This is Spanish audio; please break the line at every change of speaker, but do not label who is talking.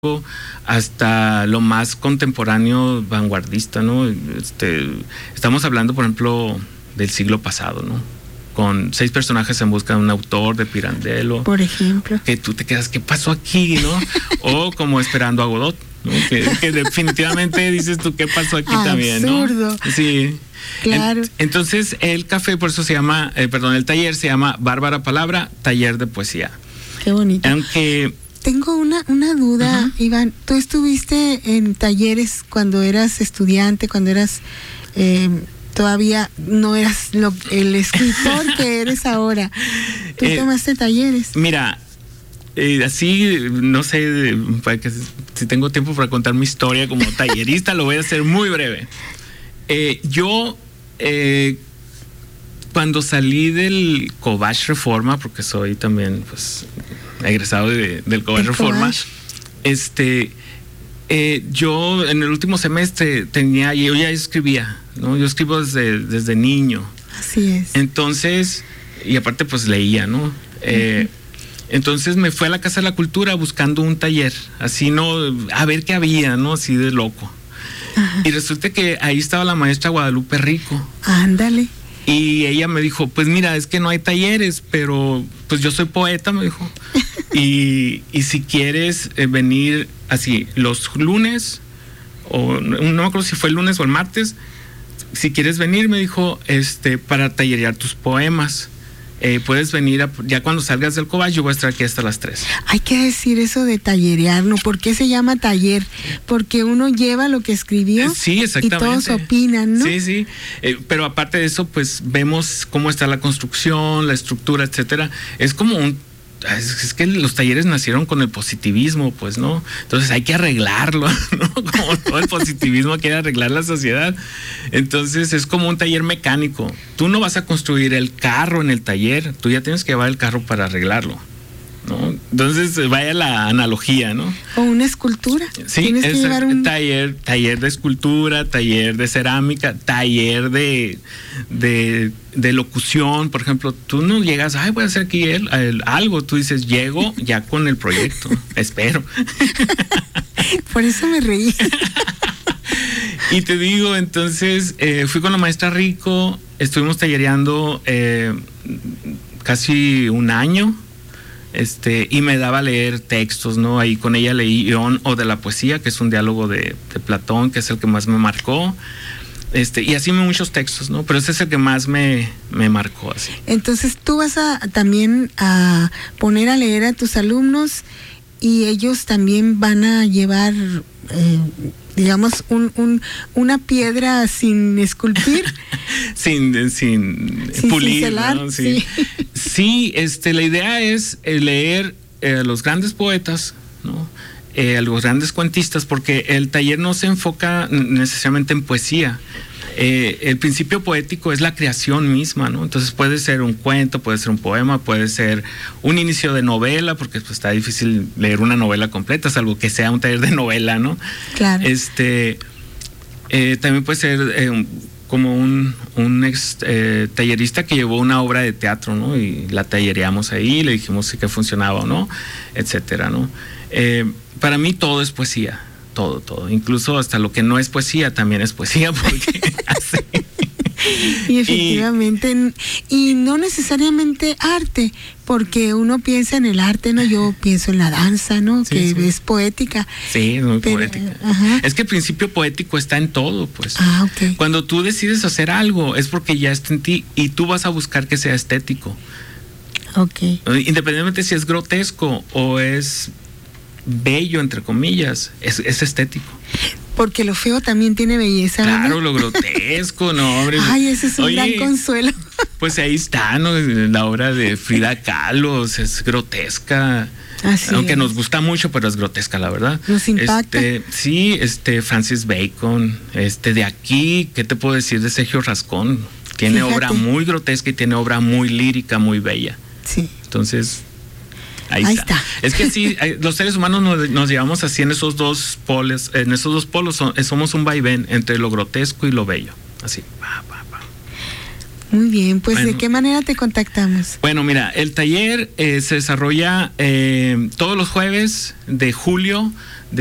hasta lo más contemporáneo, vanguardista, ¿no? Estamos hablando, por ejemplo, del siglo pasado, ¿no? Con 6 personajes en busca de un autor, de Pirandello.
Por ejemplo.
Que tú te quedas, ¿qué pasó aquí, no? O como Esperando a Godot, ¿no? Que definitivamente dices tú, ¿qué pasó aquí también, no?
Absurdo.
Sí.
Claro.
Entonces, el café, por eso se llama, el taller se llama Bárbara Palabra, taller de poesía.
Qué bonito.
Aunque...
Tengo una duda, uh-huh. Iván. ¿Tú estuviste en talleres cuando eras estudiante, cuando eras... todavía no eras el escritor que eres ahora? ¿Tú tomaste talleres?
Mira, así, no sé, si tengo tiempo para contar mi historia como tallerista, lo voy a hacer muy breve. Yo, cuando salí del Cobach Reforma, porque soy también, pues, egresado del Cobach Reforma, yo en el último semestre yo ya escribía, ¿no? Yo escribo desde niño.
Así es.
Entonces, y aparte pues leía, ¿no? Uh-huh. Entonces me fui a la Casa de la Cultura buscando un taller, así, ¿no? A ver qué había, ¿no? Así de loco. Uh-huh. Y resulta que ahí estaba la maestra Guadalupe Rico.
Ándale.
Y ella me dijo, pues mira, es que no hay talleres, pero pues yo soy poeta, me dijo. Y si quieres venir así los lunes, o no me acuerdo si fue el lunes o el martes, si quieres venir, me dijo, para tallerear tus poemas. Puedes venir ya cuando salgas del Cobach, yo voy a estar aquí hasta las 3.
Hay que decir eso de tallerear, ¿no? ¿Por qué se llama taller? Porque uno lleva lo que escribió.
Sí, exactamente.
Y todos opinan, ¿no?
Sí. Pero aparte de eso, pues vemos cómo está la construcción, la estructura, etcétera. Es como es que los talleres nacieron con el positivismo, pues, ¿no? Entonces hay que arreglarlo, ¿no? Como todo el positivismo quiere arreglar la sociedad. Entonces es como un taller mecánico. Tú no vas a construir el carro en el taller, tú ya tienes que llevar el carro para arreglarlo, ¿no? Entonces vaya la analogía, ¿no?
O una escultura.
Sí,
tienes que llevar un
taller de escultura, taller de cerámica, taller de locución, por ejemplo. Tú no llegas, voy a hacer aquí algo. Tú dices, llego ya con el proyecto, espero.
Por eso me reí.
Y te digo, entonces fui con la maestra Rico, estuvimos tallereando casi un año. Y me daba a leer textos, ¿no? Ahí con ella leí Ión o de la poesía, que es un diálogo de Platón, que es el que más me marcó. Y así muchos textos, ¿no? Pero ese es el que más me marcó, así.
Entonces tú vas también a poner a leer a tus alumnos y ellos también van a llevar, digamos, una piedra sin esculpir. sin
pulir,
cincelar,
¿no? Sí, la idea es leer a los grandes poetas, ¿no? A los grandes cuentistas, porque el taller no se enfoca necesariamente en poesía. El principio poético es la creación misma, ¿no? Entonces puede ser un cuento, puede ser un poema, puede ser un inicio de novela, porque pues, está difícil leer una novela completa, salvo que sea un taller de novela, ¿no?
Claro.
También puede ser como un ex tallerista que llevó una obra de teatro, ¿no? Y la tallereamos ahí, le dijimos si que funcionaba o no, etcétera, ¿no? Para mí todo es poesía, todo. Incluso hasta lo que no es poesía también es poesía, porque así.
Y efectivamente, y no necesariamente arte, porque uno piensa en el arte, ¿no? Yo pienso en la danza, ¿no? Sí, que es poética.
Sí, es muy poética. Ajá. Es que el principio poético está en todo, pues.
Okay.
Cuando tú decides hacer algo, es porque ya está en ti y tú vas a buscar que sea estético.
Okay.
Independientemente si es grotesco o es bello, entre comillas, es estético.
Porque lo feo también tiene belleza, ¿no?
Claro, lo grotesco, no, hombre.
Ay, ese es un gran consuelo.
Pues ahí está, ¿no? La obra de Frida Kahlo es grotesca.
Así
aunque
es.
Nos gusta mucho, pero es grotesca, la verdad.
Nos impacta.
Sí, Francis Bacon, de aquí, ¿qué te puedo decir de Sergio Rascón? Tiene obra muy grotesca y tiene obra muy lírica, muy bella.
Sí.
Entonces... Ahí está. Es que sí, los seres humanos nos llevamos así en esos dos polos. En esos dos polos somos un vaivén entre lo grotesco y lo bello. Así.
Muy bien, pues bueno, ¿de qué manera te contactamos?
Bueno, mira, el taller se desarrolla todos los jueves de julio